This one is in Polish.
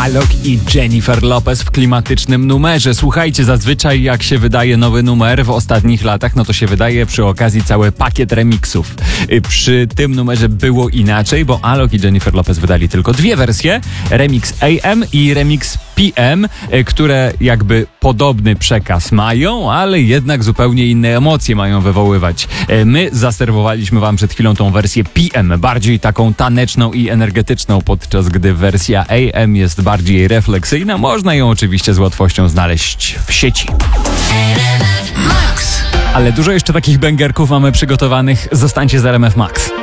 Alok i Jennifer Lopez w klimatycznym numerze. Słuchajcie, zazwyczaj jak się wydaje nowy numer w ostatnich latach, no to się wydaje przy okazji cały pakiet remixów. Przy tym numerze było inaczej, bo Alok i Jennifer Lopez wydali tylko dwie wersje. Remix AM i remix PM, które jakby podobny przekaz mają, ale jednak zupełnie inne emocje mają wywoływać. My zaserwowaliśmy wam przed chwilą tą wersję PM, bardziej taką taneczną i energetyczną, podczas gdy wersja AM jest bardziej refleksyjna. Można ją oczywiście z łatwością znaleźć w sieci. Ale dużo jeszcze takich bęgerków mamy przygotowanych. Zostańcie z RMF Max.